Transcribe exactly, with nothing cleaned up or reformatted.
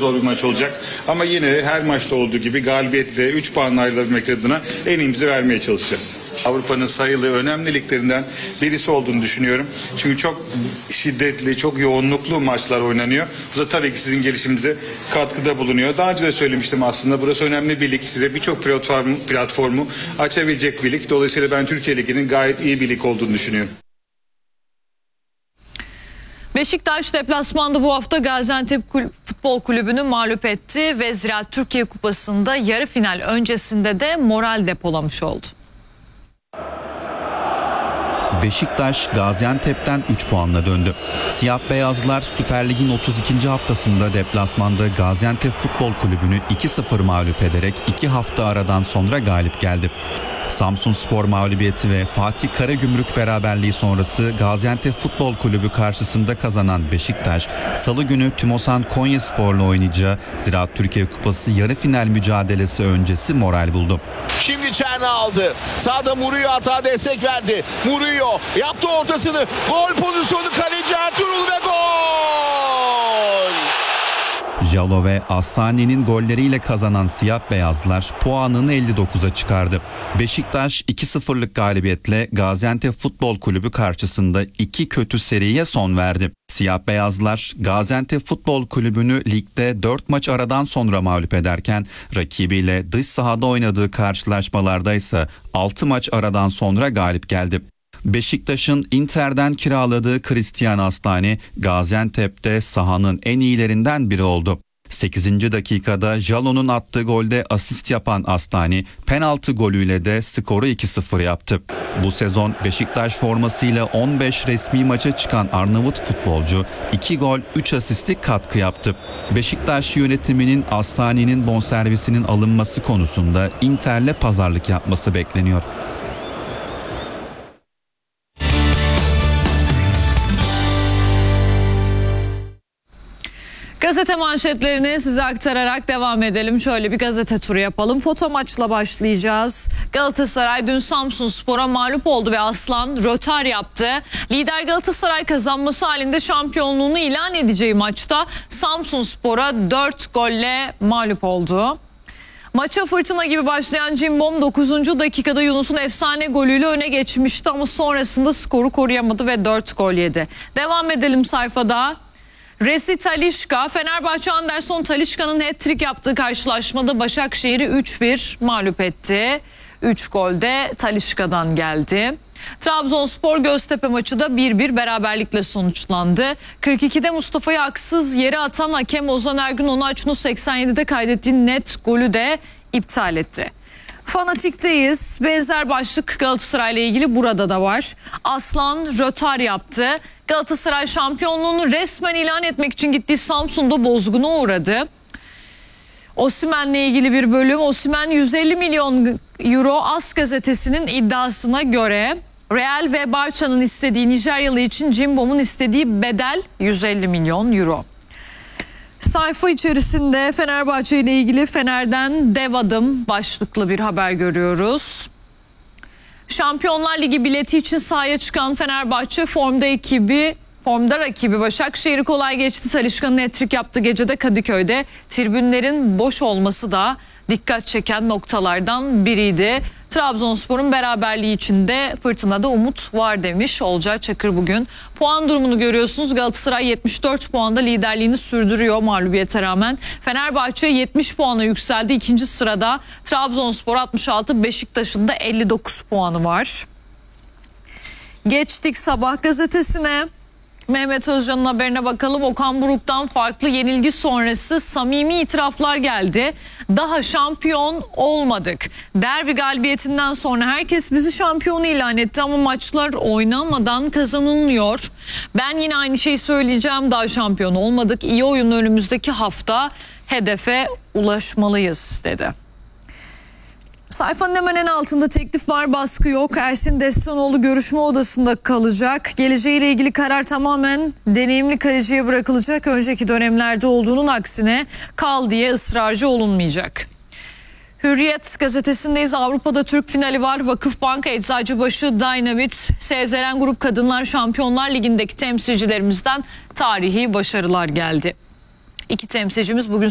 zor bir maç olacak. Ama yine her maçta olduğu gibi galibiyetle üç puanla ayrılabilmek adına en iyimizi vermeye çalışacağız. Avrupa'nın sayılı önemli liglerinden birisi olduğunu düşünüyorum. Çünkü çok şiddetli, çok yoğunluklu maçlar oynanıyor. Bu da tabii ki sizin gelişiminize katkıda bulunuyor. Daha önce de söylemiştim aslında, burası önemli bir lig. Size birçok platformu, platformu açabilecek bir lig. Dolayısıyla ben Türkiye Ligi'nin gayet iyi bir lig olduğunu düşünüyorum. Beşiktaş deplasmanda bu hafta Gaziantep Futbol Kulübü'nü mağlup etti ve Ziraat Türkiye Kupası'nda yarı final öncesinde de moral depolamış oldu. Beşiktaş Gaziantep'ten üç puanla döndü. Siyah beyazlar Süper Lig'in otuz ikinci haftasında deplasmanda Gaziantep Futbol Kulübü'nü iki sıfır mağlup ederek iki hafta aradan sonra galip geldi. Samsunspor mağlubiyeti ve Fatih Karagümrük beraberliği sonrası Gaziantep Futbol Kulübü karşısında kazanan Beşiktaş, Salı günü Tümosan Konyaspor'la oynayacağı Ziraat Türkiye Kupası yarı final mücadelesi öncesi moral buldu. Şimdi Çerna aldı. Sağda Murillo hata destek verdi. Murillo yaptı ortasını. Gol pozisyonu, kaleci Ertuğrul ve gol! Jalo ve Asani'nin golleriyle kazanan siyah beyazlar puanını elli dokuza çıkardı. Beşiktaş iki sıfırlık galibiyetle Gaziantep Futbol Kulübü karşısında iki kötü seriye son verdi. Siyah beyazlar Gaziantep Futbol Kulübü'nü ligde dört maç aradan sonra mağlup ederken rakibiyle dış sahada oynadığı karşılaşmalarda ise altı maç aradan sonra galip geldi. Beşiktaş'ın Inter'den kiraladığı Christian Astani, Gaziantep'te sahanın en iyilerinden biri oldu. sekizinci dakikada Jalo'nun attığı golde asist yapan Astani, penaltı golüyle de skoru iki sıfır yaptı. Bu sezon Beşiktaş formasıyla on beş resmi maça çıkan Arnavut futbolcu iki gol üç asistlik katkı yaptı. Beşiktaş yönetiminin Astani'nin bonservisinin alınması konusunda Inter'le pazarlık yapması bekleniyor. Gazete manşetlerini size aktararak devam edelim. Şöyle bir gazete turu yapalım. Foto maçla başlayacağız. Galatasaray dün Samsunspor'a mağlup oldu ve Aslan rötar yaptı. Lider Galatasaray kazanması halinde şampiyonluğunu ilan edeceği maçta Samsunspor'a dört golle mağlup oldu. Maça fırtına gibi başlayan Cimbom dokuzuncu dakikada Yunus'un efsane golüyle öne geçmişti ama sonrasında skoru koruyamadı ve dört gol yedi. Devam edelim sayfada. Resi Talisca, Fenerbahçe Anderson Talisca'nın hat-trick yaptığı karşılaşmada Başakşehir'i üç bir mağlup etti. üç gol de Talisca'dan geldi. Trabzonspor Göztepe maçı da bir bir beraberlikle sonuçlandı. kırk ikide Mustafa'yı haksız yere atan hakem Ozan Ergün Onaçu'nun seksen yedide kaydettiği net golü de iptal etti. Fanatik'teyiz. Benzer başlık Galatasaray ile ilgili burada da var. Aslan rötar yaptı. Galatasaray şampiyonluğunu resmen ilan etmek için gittiği Samsun'da bozguna uğradı. Osimhen'le ilgili bir bölüm. Osimhen yüz elli milyon euro AS gazetesinin iddiasına göre Real ve Barça'nın istediği Nijeryalı için Cimbom'un istediği bedel yüz elli milyon euro. Sayfa içerisinde Fenerbahçe ile ilgili Fener'den dev adım başlıklı bir haber görüyoruz. Şampiyonlar Ligi bileti için sahaya çıkan Fenerbahçe formda ekibi Formda rakibi Başakşehir'i kolay geçti. Talisca'nın hat-trick yaptığı gecede Kadıköy'de tribünlerin boş olması da dikkat çeken noktalardan biriydi. Trabzonspor'un beraberliği içinde fırtınada umut var demiş Olcay Çakır bugün. Puan durumunu görüyorsunuz. Galatasaray yetmiş dört puanda liderliğini sürdürüyor mağlubiyete rağmen. Fenerbahçe yetmiş puana yükseldi. İkinci sırada Trabzonspor altmış altı, Beşiktaş'ın da elli dokuz puanı var. Geçtik Sabah gazetesine. Mehmet Özcan'ın haberine bakalım. Okan Buruk'tan farklı yenilgi sonrası samimi itiraflar geldi. Daha şampiyon olmadık. Derbi galibiyetinden sonra herkes bizi şampiyon ilan etti ama maçlar oynanmadan kazanılmıyor. Ben yine aynı şeyi söyleyeceğim. Daha şampiyon olmadık. İyi oyun önümüzdeki hafta hedefe ulaşmalıyız dedi. Sayfanın hemen en altında teklif var, baskı yok. Ersin Destanoğlu görüşme odasında kalacak. Geleceğiyle ilgili karar tamamen deneyimli kaleciye bırakılacak. Önceki dönemlerde olduğunun aksine kal diye ısrarcı olunmayacak. Hürriyet gazetesindeyiz. Avrupa'da Türk finali var. Vakıfbank, Eczacıbaşı, Dynamit, Serzeren Grup Kadınlar Şampiyonlar Ligi'ndeki temsilcilerimizden tarihi başarılar geldi. İki temsilcimiz bugün